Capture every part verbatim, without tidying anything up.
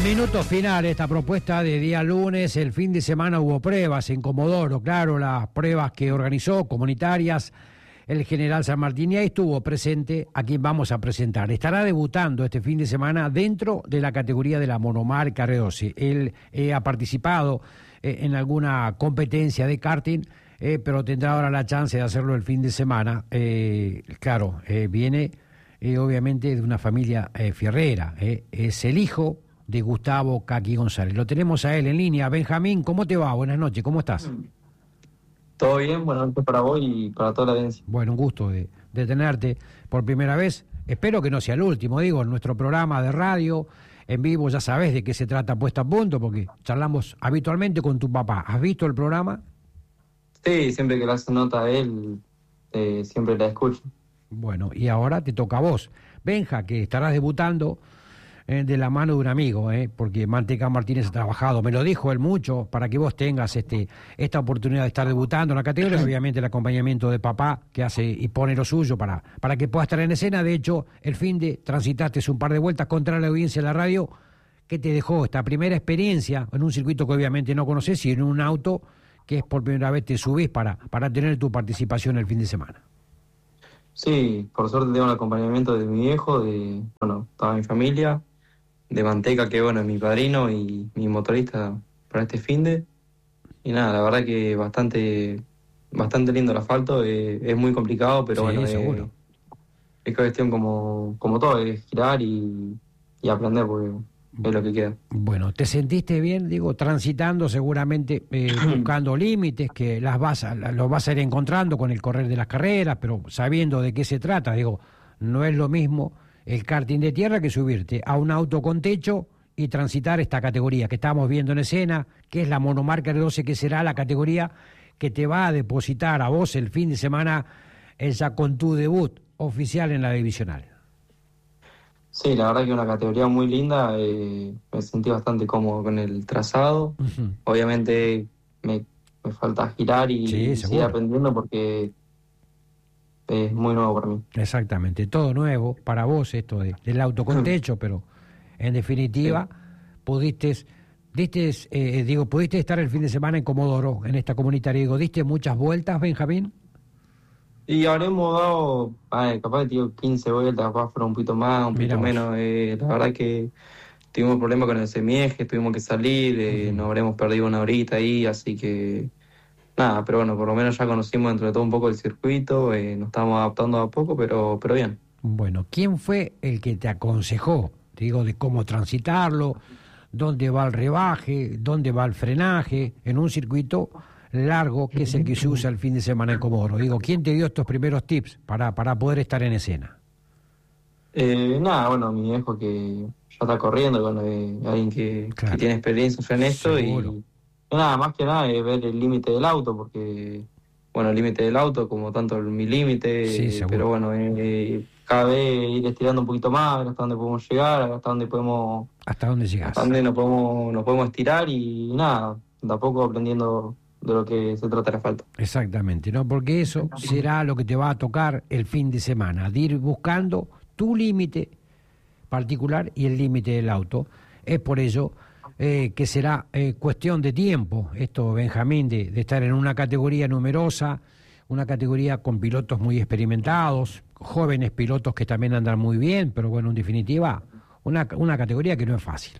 Minutos finales, esta propuesta de día lunes. El fin de semana hubo pruebas en Comodoro, claro, las pruebas que organizó, comunitarias, el general San Martín, y ahí estuvo presente a quien vamos a presentar. Estará debutando este fin de semana dentro de la categoría de la monomarca R doce. Él eh, ha participado eh, en alguna competencia de karting, eh, pero tendrá ahora la chance de hacerlo el fin de semana. Eh, claro, eh, viene eh, obviamente de una familia eh, fierrera, eh, es el hijo de Gustavo Caqui González. Lo tenemos a él en línea. Benjamín, ¿cómo te va? Buenas noches, ¿cómo estás? Todo bien, buenas noches para vos y para toda la audiencia. Bueno, un gusto de, de tenerte por primera vez. Espero que no sea el último, digo, en nuestro programa de radio, en vivo, ya sabés de qué se trata Puesta a Punto, porque charlamos habitualmente con tu papá. ¿Has visto el programa? Sí, siempre que le hace nota a él, eh, siempre la escucho. Bueno, y ahora te toca a vos. Benja, que estarás debutando Eh, de la mano de un amigo, eh, porque Manteca Martínez ha trabajado, me lo dijo él mucho, para que vos tengas este esta oportunidad de estar debutando en la categoría, obviamente el acompañamiento de papá, que hace y pone lo suyo para, para que puedas estar en escena. De hecho, el fin de transitaste un par de vueltas contra la audiencia de la radio. ¿Qué te dejó esta primera experiencia en un circuito que obviamente no conoces y en un auto que es por primera vez te subís para, para tener tu participación el fin de semana? Sí, por suerte tengo un acompañamiento de mi viejo, de, bueno, toda mi familia, de Manteca, que bueno, es mi padrino y mi motorista para este finde. Y nada, la verdad que bastante bastante lindo el asfalto, eh, es muy complicado, pero Sí, bueno, seguro. eh, es cuestión como, como todo, es girar y, y aprender, porque es lo que queda. Bueno, ¿te sentiste bien? Digo, transitando seguramente, eh, buscando límites, que las vas a, los vas a ir encontrando con el correr de las carreras, pero sabiendo de qué se trata. Digo, no es lo mismo el karting de tierra que subirte a un auto con techo y transitar esta categoría que estamos viendo en escena, que es la monomarca R doce, que será la categoría que te va a depositar a vos el fin de semana ella con tu debut oficial en la divisional. Sí, la verdad que es una categoría muy linda, eh, me sentí bastante cómodo con el trazado. Uh-huh. Obviamente me, me falta girar y, Sí, y seguir seguro. aprendiendo porque es muy nuevo para mí. Exactamente, todo nuevo para vos esto de, del auto con techo, pero en definitiva sí. pudiste, diste, eh, digo, pudiste estar el fin de semana en Comodoro, en esta comunitaria, digo, ¿diste muchas vueltas, Benjamín? Y habremos dado, ay, capaz que digo quince vueltas, capaz fueron un poquito más, un poquito menos. Eh, la verdad que tuvimos problemas con el semieje, tuvimos que salir, eh, uh-huh. nos habremos perdido una horita ahí, así que nada, pero bueno, por lo menos ya conocimos entre todo un poco el circuito, eh, nos estamos adaptando a poco, pero, pero bien. Bueno, ¿quién fue el que te aconsejó, digo, de cómo transitarlo, dónde va el rebaje, dónde va el frenaje, en un circuito largo que es el que se usa el fin de semana en Comodoro? Digo, ¿quién te dio estos primeros tips para, para poder estar en escena? Eh, nada, bueno, mi viejo que ya está corriendo, bueno, eh, alguien que, claro. que tiene experiencia en esto. Seguro. y Nada, más que nada es ver el límite del auto, porque, bueno, el límite del auto, como tanto el, mi límite, sí, eh, pero bueno, eh, cada vez ir estirando un poquito más, hasta dónde podemos llegar, hasta dónde podemos... ¿Hasta dónde llegás? Hasta dónde nos podemos, nos podemos estirar y nada, de a poco aprendiendo de lo que se trata el asfalto. Exactamente, ¿no? Porque eso será lo que te va a tocar el fin de semana, de ir buscando tu límite particular y el límite del auto. Es por ello... Eh, que será eh, cuestión de tiempo, esto, Benjamín, de, de estar en una categoría numerosa, una categoría con pilotos muy experimentados, jóvenes pilotos que también andan muy bien, pero bueno, en definitiva, una, una categoría que no es fácil.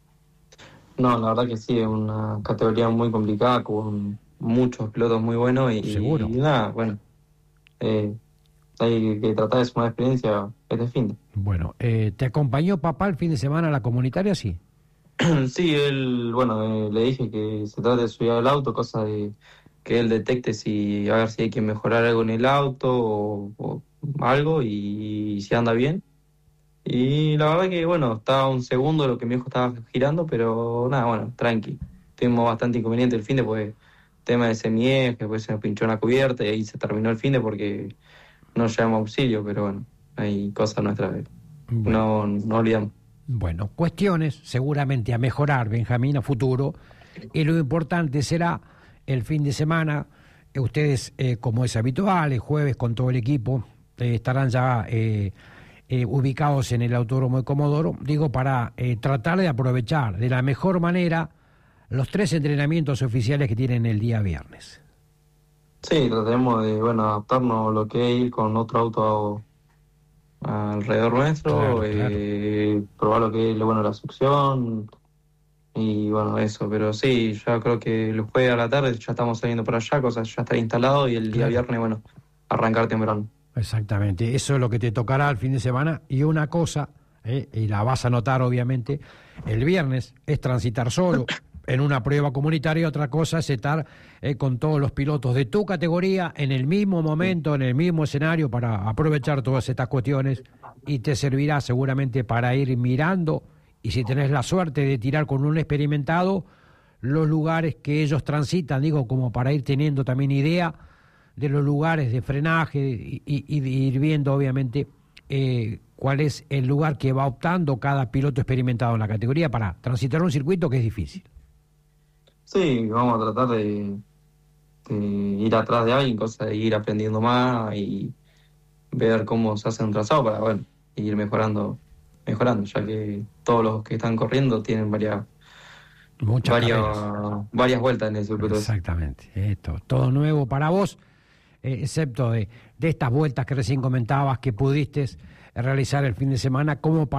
No, la verdad que sí, es una categoría muy complicada, con muchos pilotos muy buenos y, Seguro. y nada, bueno, eh, hay que tratar de sumar experiencia este fin de. Bueno, eh, ¿te acompañó papá el fin de semana a la comunitaria? Sí. Sí, él, bueno, eh, le dije que se trate de subir al auto, cosa de que él detecte si, a ver si hay que mejorar algo en el auto o, o algo y, y si anda bien. Y la verdad que, bueno, estaba un segundo lo que mi hijo estaba girando, pero nada, bueno, tranqui. Tuvimos bastante inconveniente el fin de, pues, tema de semieje, que pues se nos pinchó una cubierta y ahí se terminó el fin de porque no llevamos auxilio, pero bueno, hay cosas nuestras, bueno. no, no olvidamos. Bueno, cuestiones seguramente a mejorar, Benjamín, a futuro, y lo importante será el fin de semana. Eh, ustedes, eh, como es habitual, el jueves con todo el equipo, eh, estarán ya eh, eh, ubicados en el Autódromo de Comodoro, digo, para eh, tratar de aprovechar de la mejor manera los tres entrenamientos oficiales que tienen el día viernes. Sí, tratemos de, bueno, adaptarnos a lo que es ir con otro auto alrededor nuestro, Claro, eh, claro. probar lo que es, bueno, la succión y bueno, eso. Pero sí, ya creo que el jueves a la tarde ya estamos saliendo para allá, cosas ya está instalado y el día Claro. viernes, bueno, arrancar temprano. Exactamente, eso es lo que te tocará el fin de semana. Y una cosa, eh, y la vas a notar obviamente, el viernes es transitar solo en una prueba comunitaria, otra cosa es estar eh, con todos los pilotos de tu categoría en el mismo momento, en el mismo escenario, para aprovechar todas estas cuestiones, y te servirá seguramente para ir mirando, y si tenés la suerte de tirar con un experimentado, los lugares que ellos transitan, digo, como para ir teniendo también idea de los lugares de frenaje y, y, y de ir viendo obviamente eh, cuál es el lugar que va optando cada piloto experimentado en la categoría para transitar un circuito que es difícil. Sí, vamos a tratar de, de ir atrás de alguien, cosa de ir aprendiendo más y ver cómo se hace un trazado para, bueno, ir mejorando, mejorando, ya que todos los que están corriendo tienen varias Muchas varias, carreras. varias vueltas en el circuito. Exactamente. Esto, todo nuevo para vos, eh, excepto de, de estas vueltas que recién comentabas que pudiste realizar el fin de semana, como para